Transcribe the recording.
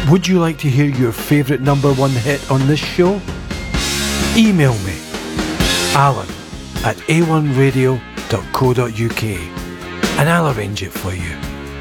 Would you like to hear your favourite number one hit on this show? Email me, alan@a1radio.co.uk, and I'll arrange it for you.